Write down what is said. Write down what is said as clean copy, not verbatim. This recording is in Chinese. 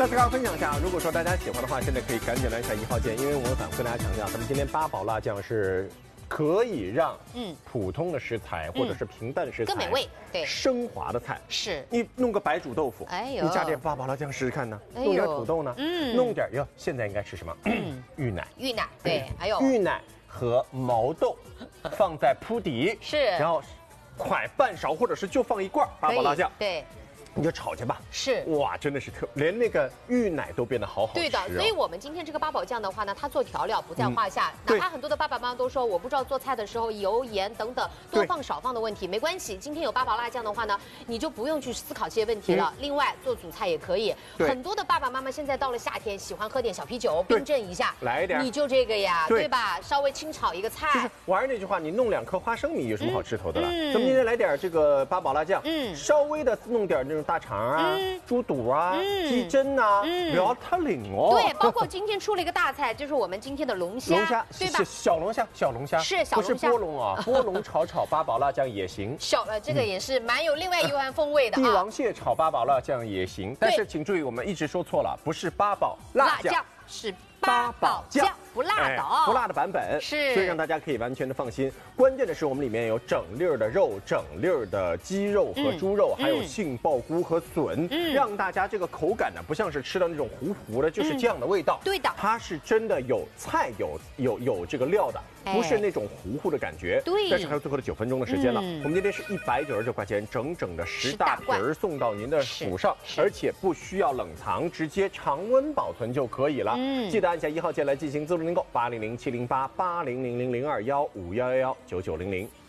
再次跟大家分享一下，如果说大家喜欢的话，现在可以赶紧来一下1号键，因为我们反复跟大家强调，咱们今天八宝辣酱是可以让普通的食材或者是平淡食材更美味，对， 升华的菜是。 你弄个白煮豆腐， 哎呦， 你加点八宝辣酱试试看呢， 哎呦弄点土豆呢，弄点哟，现在应该吃什么？芋奶， 芋奶，对，还有芋奶和毛豆放在铺底， 是， 然后快半勺或者是就放一罐八宝辣酱， 对。 你就炒去吧， 是哇，真的是连那个芋奶都变得好好吃、哦。 对的，所以我们今天这个八宝酱的话呢，它做调料不在话下。哪怕很多的爸爸妈妈都说我不知道做菜的时候油盐等等多放少放的问题，没关系。今天有八宝辣酱的话呢，你就不用去思考这些问题了。另外做主菜也可以，很多的爸爸妈妈现在到了夏天喜欢喝点小啤酒，冰镇一下， 来一点， 你就这个呀，对吧？稍微清炒一个菜。 就是我还是那句话，你弄2颗花生米有什么好吃头的了？咱们今天来点这个八宝辣酱，稍微的弄点那种大肠啊。猪肚啊，鸡胗啊，不要太灵哦。 对，包括今天出了一个大菜，就是我们今天的龙虾，对吧？ 小龙虾，小龙虾是小龙虾， 不是波龙啊，波龙炒八宝辣酱也行。 这个也是蛮有另外一番风味的啊。 帝王蟹炒八宝辣酱也行，但是请注意，我们一直说错了，不是八宝辣酱， 是八宝酱，不辣的哦， 不辣的版本是， 所以让大家可以完全的放心。关键的是我们里面有整粒的肉、整粒的鸡肉和猪肉，还有杏鲍菇和笋，让大家这个口感呢不像是吃的那种糊糊的，就是这样的味道。 对的， 它是真的有菜有这个料的，不是那种糊糊的感觉。 对， 但是还有最后的9分钟的时间了，我们今天是199块钱，整整的10大瓶儿送到您的府上，而且不需要冷藏，直接常温保存就可以了。记得按下1号键来进行自助订购，800-708-8000-0215119900。